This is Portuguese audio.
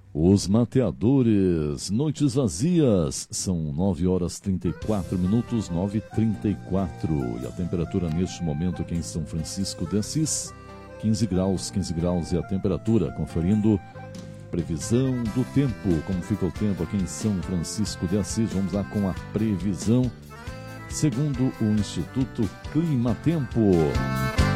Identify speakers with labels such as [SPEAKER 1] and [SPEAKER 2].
[SPEAKER 1] Os Mateadores, noites vazias, são 9h34, 9h34. E a temperatura neste momento aqui em São Francisco de Assis, 15 graus é a temperatura. Conferindo previsão do tempo, como fica o tempo aqui em São Francisco de Assis. Vamos lá com a previsão, segundo o Instituto Climatempo.